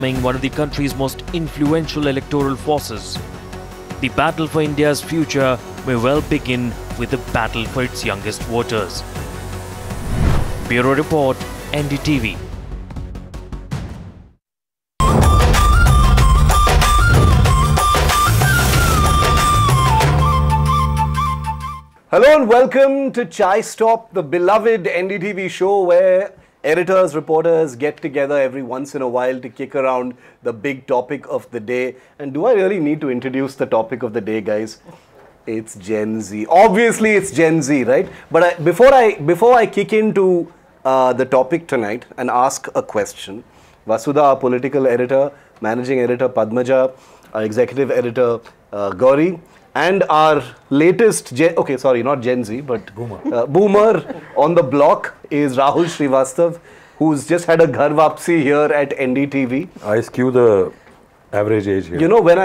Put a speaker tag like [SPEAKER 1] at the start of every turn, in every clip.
[SPEAKER 1] becoming one of the country's most influential electoral forces. The battle for India's future may well begin with the battle for its youngest voters. Bureau Report, NDTV.
[SPEAKER 2] Hello and welcome to Chai Stop, the beloved NDTV show where editors, reporters get together every once in a while to kick around the big topic of the day. And do I really need to introduce the topic of the day, guys? It's Gen Z. Obviously, it's Gen Z, right? But before I kick into the topic tonight and ask a question, Vasudha, our political editor, managing editor Padmaja, our executive editor Gauri, and our latest, not Gen Z, but boomer on the block is Rahul Srivastav, who's just had a ghar vapsi here at NDTV.
[SPEAKER 3] I skew the average age here.
[SPEAKER 2] You know, when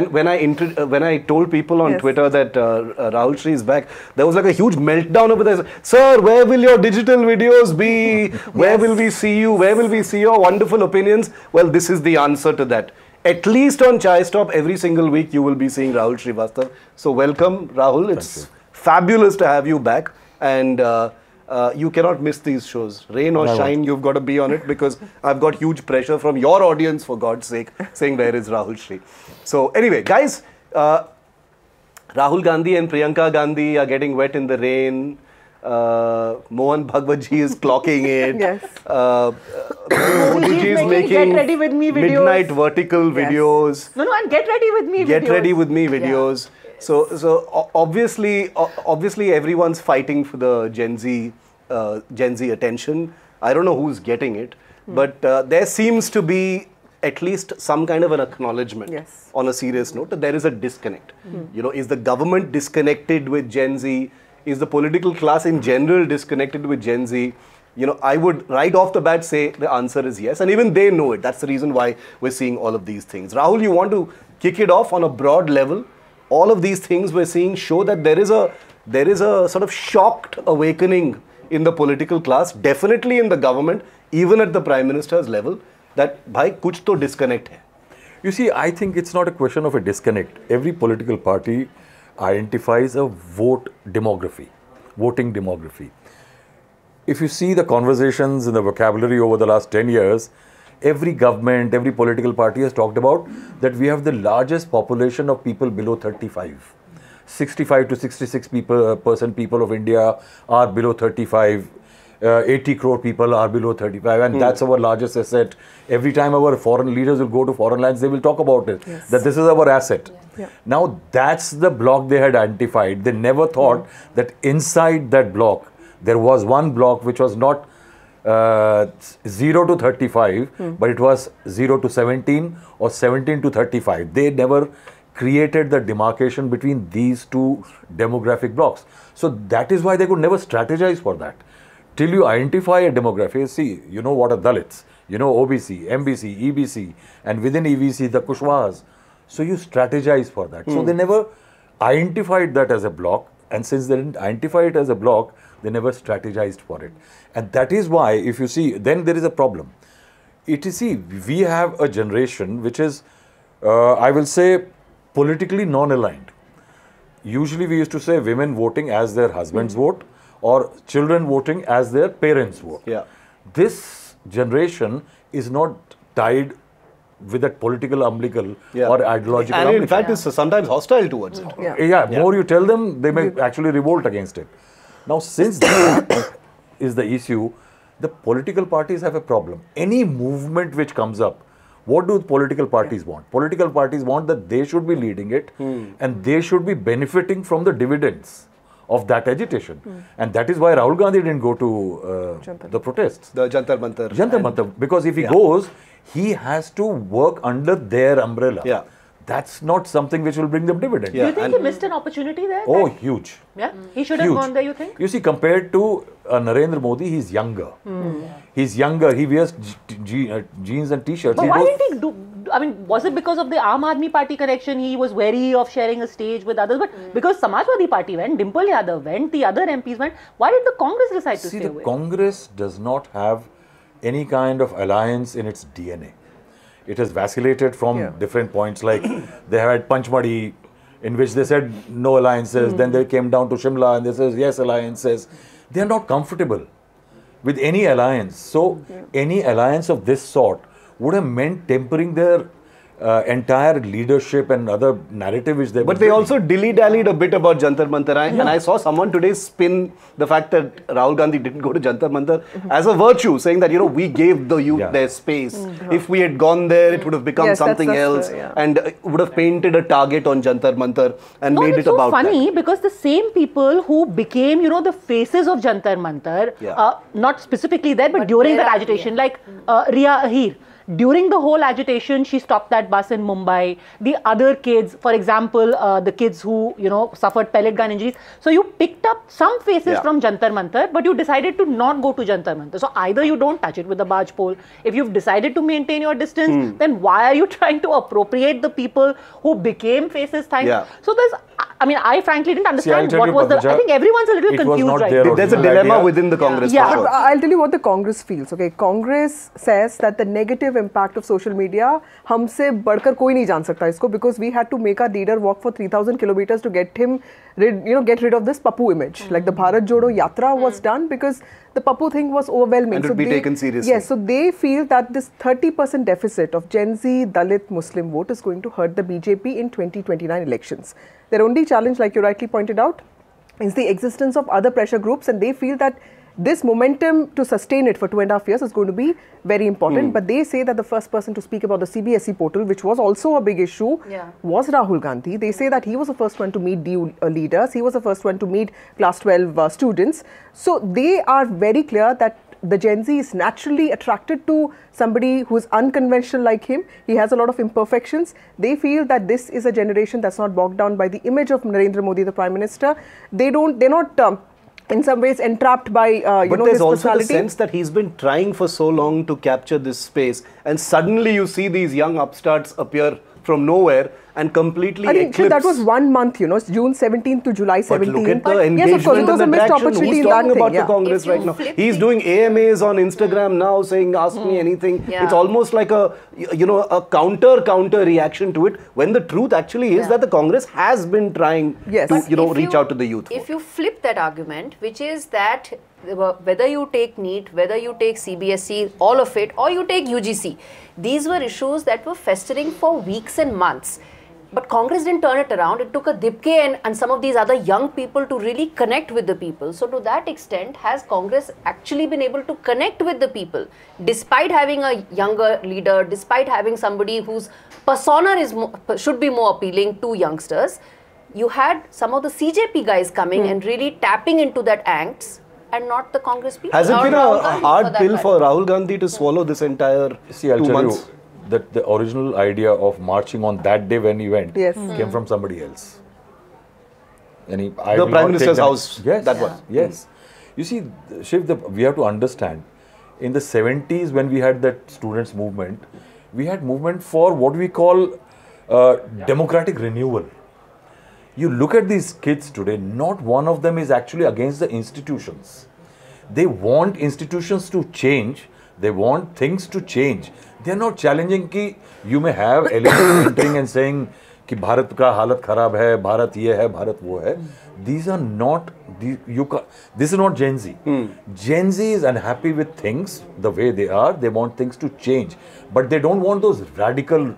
[SPEAKER 2] I told people on Twitter that Rahul Sri is back, there was like a huge meltdown over there. Sir, where will your digital videos be? Where will we see you? Where will we see your wonderful opinions? Well, this is the answer to that. At least on Chai Stop, every single week you will be seeing Rahul Srivastav. So welcome, Rahul. It's fabulous to have you back. And you cannot miss these shows. Rain or shine, you've got to be on it because I've got huge pressure from your audience, for God's sake, saying where is Rahul Sri. So anyway, guys, Rahul Gandhi and Priyanka Gandhi are getting wet in the rain. Mohan Bhagwatji is clocking it.
[SPEAKER 4] Yes.
[SPEAKER 2] Modi ji is making
[SPEAKER 4] get ready with me videos.
[SPEAKER 2] Midnight vertical videos.
[SPEAKER 4] No, and get ready with me videos.
[SPEAKER 2] Get ready with me videos. Yeah. So obviously everyone's fighting for the Gen Z attention. I don't know who's getting it, but there seems to be at least some kind of an acknowledgement on a serious note that there is a disconnect. You know, is the government disconnected with Gen Z? Is the political class in general disconnected with Gen Z? You know, I would right off the bat say the answer is yes, and even they know it. That's the reason why we're seeing all of these things. Rahul, you want to kick it off on a broad level? All of these things we're seeing show that there is a sort of shocked awakening in the political class, definitely in the government, even at the Prime Minister's level, that bhai kuch to disconnect hai.
[SPEAKER 3] You see, I think it's not a question of a disconnect. Every political party identifies a voting demography. If you see the conversations in the vocabulary over the last 10 years, every government, every political party has talked about that we have the largest population of people below 35. 65 to 66% people of India are below 35. 80 crore people are below 35, and that's our largest asset. Every time our foreign leaders will go to foreign lands, they will talk about it, that this is our asset. Now, that's the block they had identified. They never thought that inside that block, there was one block which was not 0 to 35, but it was 0 to 17 or 17 to 35. They never created the demarcation between these two demographic blocks. So that is why they could never strategize for that. Till you identify a demography, see, you know what are Dalits, you know OBC, MBC, EBC, and within EBC, the Kushwahas. So you strategize for that. So they never identified that as a block, and since they didn't identify it as a block, they never strategized for it. And that is why, if you see, then there is a problem. We have a generation which is, I will say, politically non-aligned. Usually we used to say women voting as their husbands vote, or children voting as their parents vote. This generation is not tied with that political umbilical or ideological
[SPEAKER 2] umbilical. And in fact, it's sometimes hostile towards it.
[SPEAKER 3] More you tell them, they may actually revolt against it. Now, since that is the issue, the political parties have a problem. Any movement which comes up, what do political parties want? Political parties want that they should be leading it and they should be benefiting from the dividends of that agitation. And that is why Rahul Gandhi didn't go to the protests.
[SPEAKER 2] The Jantar Mantar.
[SPEAKER 3] Jantar Mantar. Because if he goes, he has to work under their umbrella. That's not something which will bring them dividend.
[SPEAKER 4] Do you think he missed an opportunity there?
[SPEAKER 3] Oh, huge.
[SPEAKER 4] Yeah? He should have gone there, you think?
[SPEAKER 3] You see, compared to Narendra Modi, he's younger. He's younger. He wears jeans and t-shirts.
[SPEAKER 4] But why didn't he do... I mean, was it because of the Aam Aadmi Party connection? He was wary of sharing a stage with others. But because Samajwadi Party went, Dimple Yadav went, the other MPs went, why did the Congress decide to stay away?
[SPEAKER 3] See, the Congress does not have any kind of alliance in its DNA. it has vacillated from different points. Like they had Panchmadi, in which they said no alliances. Then they came down to Shimla and they said yes alliances. They are not comfortable with any alliance. So any alliance of this sort would have meant tempering their entire leadership and other narrative which they.
[SPEAKER 2] But they also dilly-dallied a bit about Jantar Mantar. And I saw someone today spin the fact that Rahul Gandhi didn't go to Jantar Mantar as a virtue, saying that, we gave the youth their space. If we had gone there, it would have become something else and would have painted a target on Jantar Mantar and made it about that.
[SPEAKER 4] It's so funny because the same people who became, the faces of Jantar Mantar, not specifically there, but during that agitation, like Riya Ahir. During the whole agitation, she stopped that bus in Mumbai. The other kids, for example, the kids who, suffered pellet gun injuries. So you picked up some faces from Jantar Mantar, but you decided to not go to Jantar Mantar. So either you don't touch it with the barge pole. If you've decided to maintain your distance, then why are you trying to appropriate the people who became faces? So I frankly didn't understand what was I think everyone's a little confused right now.
[SPEAKER 2] There's a dilemma within the Congress.
[SPEAKER 5] Yeah, but I'll tell you what the Congress feels. Okay, Congress says that the negative impact of social media, हमसे बढ़कर कोई नहीं जान सकता इसको, because we had to make our leader walk for 3,000 kilometers to get him, get rid of this Pappu image. Like the Bharat Jodo Yatra was done because the Pappu thing was overwhelming.
[SPEAKER 2] And it would be taken seriously.
[SPEAKER 5] Yes, so they feel that this 30% deficit of Gen Z, Dalit, Muslim vote is going to hurt the BJP in 2029 elections. Their only challenge, like you rightly pointed out, is the existence of other pressure groups, and they feel that this momentum to sustain it for 2.5 years is going to be very important. But they say that the first person to speak about the CBSE portal, which was also a big issue, was Rahul Gandhi. They say that he was the first one to meet leaders. He was the first one to meet class 12 students. So they are very clear that the Gen Z is naturally attracted to somebody who is unconventional like him. He has a lot of imperfections. They feel that this is a generation that's not bogged down by the image of Narendra Modi, the Prime Minister. They're not in some ways entrapped by
[SPEAKER 2] but there's
[SPEAKER 5] his
[SPEAKER 2] also the
[SPEAKER 5] personality.
[SPEAKER 2] sense that he's been trying for so long to capture this space, and suddenly you see these young upstarts appear from nowhere and completely eclipse.
[SPEAKER 5] That was 1 month, June 17th to July 17th.
[SPEAKER 2] But look at the engagement
[SPEAKER 5] yes, of course, it was
[SPEAKER 2] and
[SPEAKER 5] a
[SPEAKER 2] the
[SPEAKER 5] missed
[SPEAKER 2] traction.
[SPEAKER 5] opportunity
[SPEAKER 2] Who's
[SPEAKER 5] in
[SPEAKER 2] talking
[SPEAKER 5] that
[SPEAKER 2] about
[SPEAKER 5] thing,
[SPEAKER 2] the Congress right now? He's doing AMAs on Instagram now, saying, ask me anything. It's almost like a counter reaction to it, when the truth actually is that the Congress has been trying to, reach out to the youth.
[SPEAKER 6] If you flip that argument, which is that whether you take NEET, whether you take CBSE, all of it, or you take UGC, these were issues that were festering for weeks and months. But Congress didn't turn it around. It took a Dipke and some of these other young people to really connect with the people. So to that extent, has Congress actually been able to connect with the people? Despite having a younger leader, despite having somebody whose persona should be more appealing to youngsters, you had some of the CJP guys coming and really tapping into that angst, and not the Congress people.
[SPEAKER 2] Has it been a hard pill for Rahul Gandhi to swallow this entire 2 months?
[SPEAKER 3] That the original idea of marching on that day when he went came from somebody else. And
[SPEAKER 2] the Prime Minister's house.
[SPEAKER 3] Yes,
[SPEAKER 2] that one.
[SPEAKER 3] Yes. You see, Shiv, we have to understand, in the 70s when we had that students' movement, we had movement for what we call democratic renewal. You look at these kids today, not one of them is actually against the institutions. They want institutions to change. They want things to change. They are not challenging कि you may have elements entering and saying कि भारत का हालत खराब है, भारत ये है, भारत वो है. These are not, this is not Gen Z. Gen Z is unhappy with things the way they are. They want things to change. But they don't want those radical,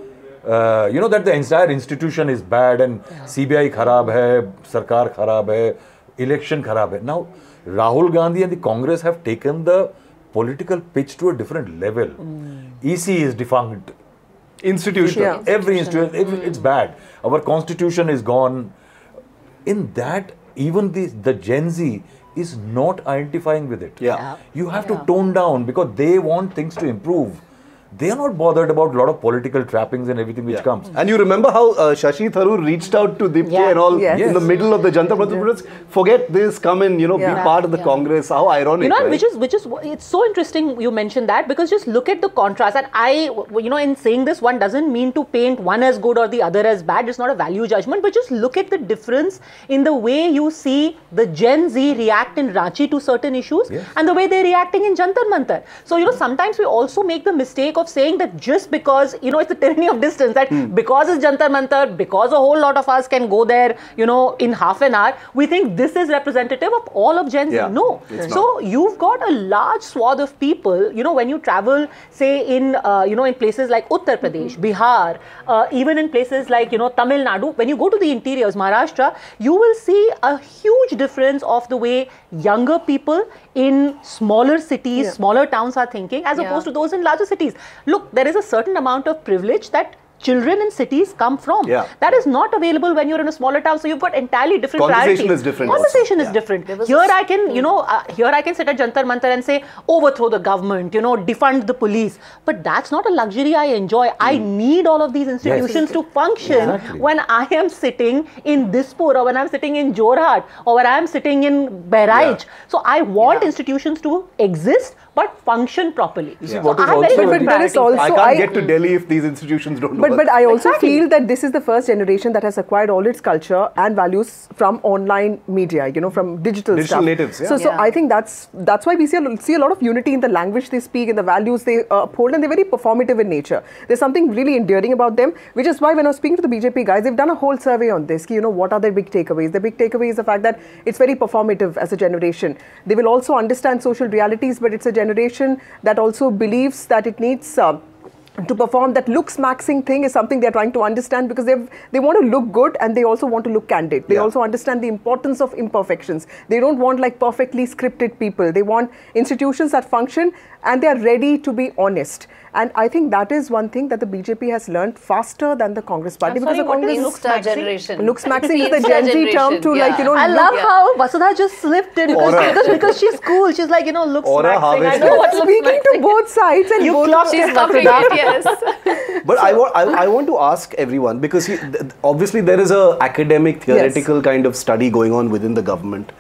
[SPEAKER 3] that the entire institution is bad and CBI खराब है, सरकार खराब है, election खराब है. Now, Rahul Gandhi and the Congress have taken the political pitch to a different level. EC is defunct.
[SPEAKER 2] Institution.
[SPEAKER 3] Every institution, it's bad. Our constitution is gone. In that, even the Gen Z is not identifying with it. You have to tone down because they want things to improve. They are not bothered about a lot of political trappings and everything which comes.
[SPEAKER 2] And you remember how Shashi Tharoor reached out to Dipke and all in the middle of the Jantar Mantar. Forget this, come and be part of the Congress. How ironic, right?
[SPEAKER 4] which is it's so interesting you mentioned that, because just look at the contrast. And I, in saying this, one doesn't mean to paint one as good or the other as bad. It's not a value judgment, but just look at the difference in the way you see the Gen Z react in Ranchi to certain issues and the way they're reacting in Jantar Mantar. So sometimes we also make the mistake of saying that just because, you know, it's a tyranny of distance, that because it's Jantar Mantar, because a whole lot of us can go there, you know, in half an hour, we think this is representative of all of Gen Z.
[SPEAKER 2] Yeah,
[SPEAKER 4] no. So you've got a large swath of people, you know, when you travel, say in, you know, in places like Uttar Pradesh, Bihar, even in places like, you know, Tamil Nadu, when you go to the interiors, Maharashtra, you will see a huge difference of the way younger people in smaller cities, smaller towns are thinking as opposed to those in larger cities. Look, there is a certain amount of privilege that children in cities come from. That is not available when you're in a smaller town. So you've got entirely different
[SPEAKER 2] Conversation
[SPEAKER 4] priorities.
[SPEAKER 2] is different.
[SPEAKER 4] Conversation is different. Here I can, you know, here I can sit at Jantar Mantar and say, overthrow the government, you know, defund the police. But that's not a luxury I enjoy. I need all of these institutions to function when I am sitting in Dispur, or when I'm sitting in Jorhat, or when I'm sitting in Bahraich. So I want institutions to exist but function properly.
[SPEAKER 3] You see,
[SPEAKER 4] So
[SPEAKER 3] what is
[SPEAKER 4] I have very
[SPEAKER 3] also
[SPEAKER 4] different
[SPEAKER 5] But there is
[SPEAKER 4] priorities.
[SPEAKER 5] also-
[SPEAKER 2] I can't
[SPEAKER 5] I-
[SPEAKER 2] get to Delhi if these institutions don't work.
[SPEAKER 5] But I also
[SPEAKER 4] Exactly.
[SPEAKER 5] feel that this is the first generation that has acquired all its culture and values from online media, you know, from digital
[SPEAKER 2] Digital
[SPEAKER 5] stuff.
[SPEAKER 2] natives, yeah.
[SPEAKER 5] So I think that's why we see a lot of unity in the language they speak, in the values they uphold, and they're very performative in nature. There's something really endearing about them, which is why when I was speaking to the BJP guys, they've done a whole survey on this. You know, what are their big takeaways? The big takeaway is the fact that it's very performative as a generation. They will also understand social realities, but it's a generation that also believes that it needs to perform. That looks maxing thing is something they're trying to understand, because they want to look good and they also want to look candid. They also understand the importance of imperfections. They don't want like perfectly scripted people. They want institutions that function and they are ready to be honest. And I think that is one thing that the BJP has learned faster than the Congress party.
[SPEAKER 4] I'm sorry,
[SPEAKER 5] the
[SPEAKER 4] what
[SPEAKER 5] Congress
[SPEAKER 4] is
[SPEAKER 6] Insta generation.
[SPEAKER 5] looks maxing is
[SPEAKER 6] Insta
[SPEAKER 5] the Gen Z term
[SPEAKER 6] generation,
[SPEAKER 5] to like, you know,
[SPEAKER 4] I
[SPEAKER 5] look-
[SPEAKER 4] love how Vasudha just slipped in
[SPEAKER 2] Aura.
[SPEAKER 4] because she's cool. She's like, you know, looks
[SPEAKER 2] Aura
[SPEAKER 4] maxing. I
[SPEAKER 2] harvest.
[SPEAKER 4] know what looks
[SPEAKER 5] speaking to
[SPEAKER 4] maxing.
[SPEAKER 5] both sides and
[SPEAKER 4] You
[SPEAKER 5] both
[SPEAKER 4] clocked
[SPEAKER 6] She's
[SPEAKER 4] it,
[SPEAKER 6] copying
[SPEAKER 4] Vasudha.
[SPEAKER 6] it, yes.
[SPEAKER 2] But I want to ask everyone, because obviously there is a academic, theoretical kind of study going on within the government.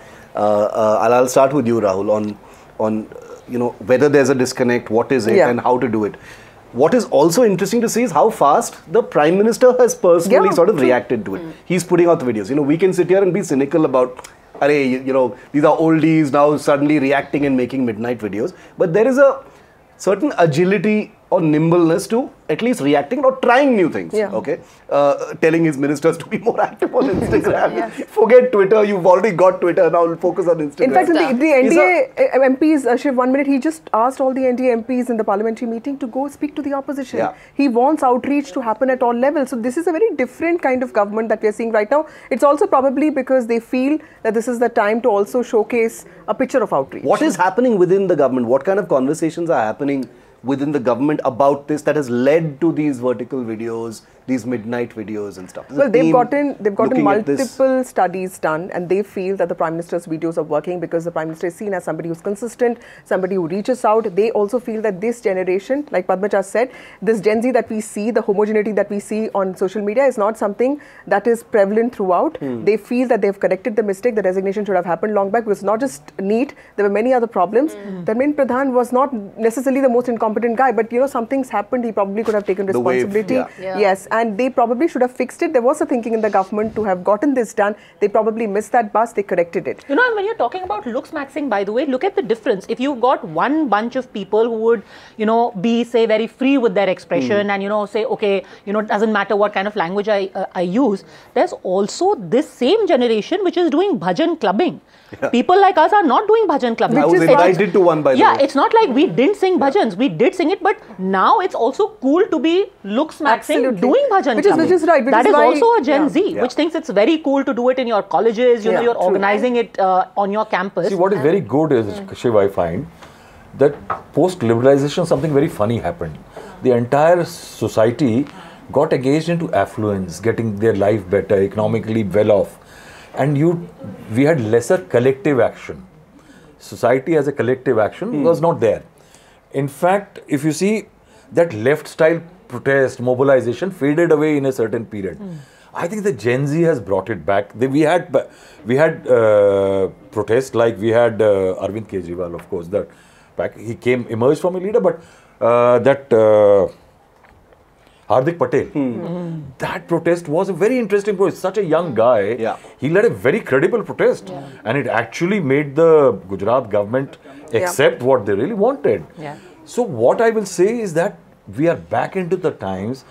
[SPEAKER 2] I'll start with you, Rahul, on you know, whether there's a disconnect, what is it, and how to do it. What is also interesting to see is how fast the Prime Minister has personally sort of reacted to it. He's putting out the videos. You know, we can sit here and be cynical about, you know, these are oldies now suddenly reacting and making midnight videos. But there is a certain agility or nimbleness to at least reacting or trying new things. Okay, telling his ministers to be more active on Instagram. Forget Twitter. You've already got Twitter. Now we'll focus on Instagram.
[SPEAKER 5] In fact, the NDA MPs, Shiv, 1 minute, he just asked all the NDA MPs in the parliamentary meeting to go speak to the opposition. He wants outreach to happen at all levels. So this is a very different kind of government that we are seeing right now. It's also probably because they feel that this is the time to also showcase a picture of outreach.
[SPEAKER 2] What is happening within the government? What kind of conversations are happening within the government about this that has led to these vertical videos, these midnight videos and stuff?
[SPEAKER 5] Well, they've gotten multiple studies done, and they feel that the Prime Minister's videos are working because the Prime Minister is seen as somebody who's consistent, somebody who reaches out. They also feel that this generation, like Padmaja said, this Gen Z that we see, the homogeneity that we see on social media is not something that is prevalent throughout. They feel that they've corrected the mistake. The resignation should have happened long back. It was not just NEET. There were many other problems. Dharmendra Pradhan was not necessarily the most incompetent guy, but you know, something's happened. He probably could have taken responsibility. Yes, and they probably should have fixed it. There was a thinking in the government to have gotten this done. They probably missed that bus. They corrected it.
[SPEAKER 4] You know, and when you're talking about looks maxing, by the way, look at the difference. If you've got one bunch of people who would, you know, be, say, very free with their expression and, you know, say, okay, you know, it doesn't matter what kind of language I use, there's also this same generation which is doing bhajan clubbing. People like us are not doing bhajan clubbing.
[SPEAKER 2] I was invited to one, by the way.
[SPEAKER 4] Yeah, it's not like we didn't sing bhajans. We did sing it, but now it's also cool to be looks maxing doing bhajan clubbing.
[SPEAKER 5] Which is right.
[SPEAKER 4] That is also a Gen Z, which thinks it's very cool to do it in your colleges. You know, you're organizing it on your campus.
[SPEAKER 3] See, what is very good is, Shiv, I find that post-liberalization, something very funny happened. The entire society got engaged into affluence, getting their life better, economically well off. And we had lesser collective action. Society as a collective action was not there. In fact, if you see, that left-style protest, mobilization faded away in a certain period. I think the Gen Z has brought it back. We had protests, like we had Arvind Kejriwal, of course. He emerged from a leader, but Hardik Patel. That protest was a very interesting protest. Such a young guy. He led a very credible protest. And it actually made the Gujarat government accept what they really wanted. So what I will say is that we are back into the times